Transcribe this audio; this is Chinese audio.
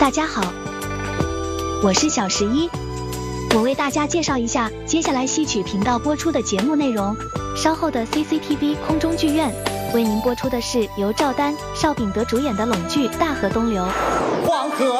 大家好，我是小11，我为大家介绍一下接下来戏曲频道播出的节目内容。稍后的 CCTV 空中剧院为您播出的是由赵丹、邵秉德主演的拢剧《大河东流》。 黄河